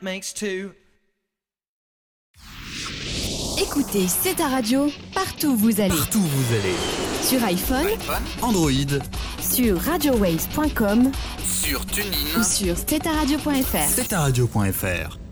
makes two. Écoutez, c'est ta radio, partout où vous allez. Partout où vous allez. Sur iPhone, Android, sur radiowaves.com sur TuneIn ou sur steta-radio.fr. steta-radio.fr.